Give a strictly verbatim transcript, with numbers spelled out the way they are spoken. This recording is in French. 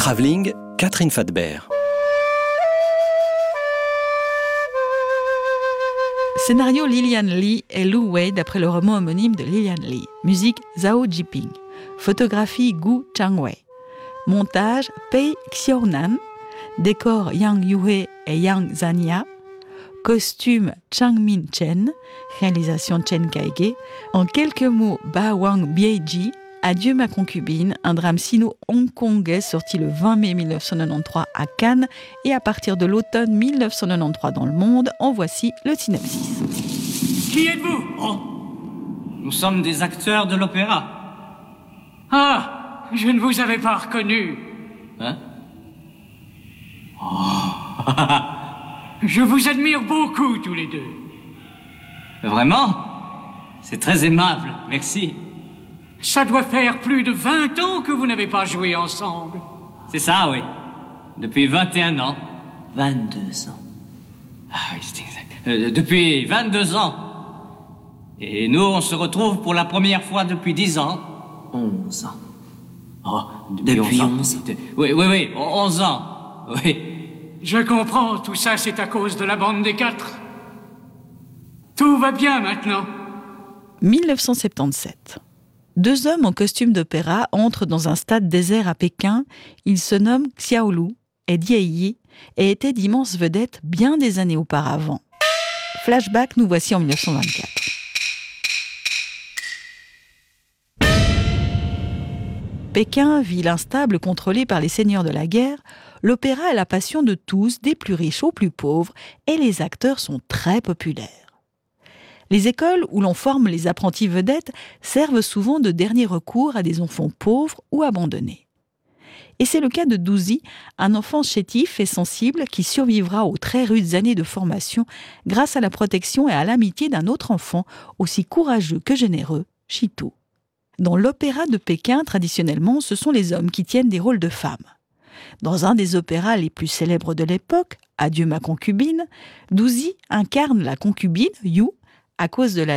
Travelling, Catherine Fadbert. Scénario Lilian Lee et Lu Wei d'après le roman homonyme de Lilian Lee. Musique Zhao Jiping. Photographie Gu Changwei. Montage Pei Xiaonan. Décor Yang Yuhe et Yang Zania. Costume Changmin Chen. Réalisation Chen Kaige. En quelques mots, Ba Wang Bieji. Adieu ma concubine, un drame sino-hongkongais sorti le vingt mai mille neuf cent quatre-vingt-treize à Cannes et à partir de l'automne mille neuf cent quatre-vingt-treize dans le monde. En voici le synopsis. Qui êtes-vous ? Oh, nous sommes des acteurs de l'opéra. Ah, je ne vous avais pas reconnu. Hein ? Oh. Je vous admire beaucoup tous les deux. Vraiment ? C'est très aimable, merci. Ça doit faire plus de vingt ans que vous n'avez pas joué ensemble. C'est ça, oui. Depuis vingt et un ans. vingt-deux ans. Ah oui, c'est exact. Euh, depuis vingt-deux ans. Et nous, on se retrouve pour la première fois depuis dix ans. onze ans. Oh, depuis, depuis onze ans. onze ans. Oui, oui, oui, onze ans. Oui. Je comprends, tout ça, c'est à cause de la bande des quatre. Tout va bien maintenant. mille neuf cent soixante-dix-sept. Deux hommes en costume d'opéra entrent dans un stade désert à Pékin. Ils se nomment Xiaolu et Diayi et étaient d'immenses vedettes bien des années auparavant. Flashback, nous voici en mille neuf cent vingt-quatre. Pékin, ville instable contrôlée par les seigneurs de la guerre, l'opéra est la passion de tous, des plus riches aux plus pauvres, et les acteurs sont très populaires. Les écoles où l'on forme les apprentis vedettes servent souvent de dernier recours à des enfants pauvres ou abandonnés. Et c'est le cas de Douzi, un enfant chétif et sensible qui survivra aux très rudes années de formation grâce à la protection et à l'amitié d'un autre enfant aussi courageux que généreux, Chitu. Dans l'opéra de Pékin, traditionnellement, ce sont les hommes qui tiennent des rôles de femmes. Dans un des opéras les plus célèbres de l'époque, Adieu ma concubine, Douzi incarne la concubine, Yu, à cause de la